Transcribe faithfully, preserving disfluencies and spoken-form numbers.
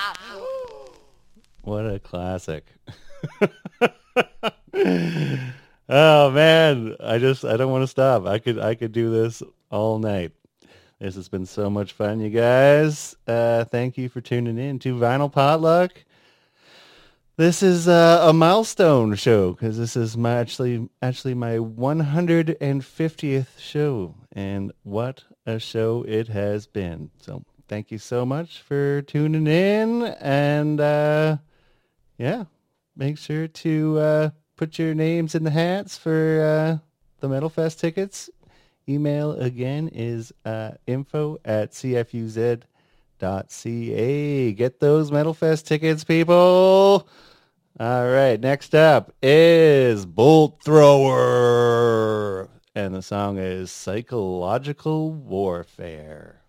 What a classic. Oh man, I just I don't want to stop. I could I could do this all night. This has been so much fun, you guys. Uh, thank you for tuning in to Vinyl Potluck. This is uh, a milestone show because this is my actually actually my one hundred fiftieth show, and what a show it has been. So thank you so much for tuning in, and uh, yeah, make sure to uh, put your names in the hats for uh, the Metal Fest tickets. Email again is uh, info at cfuz dot ca. Get those Metal Fest tickets, people. All right, next up is Bolt Thrower, and the song is Psychological Warfare.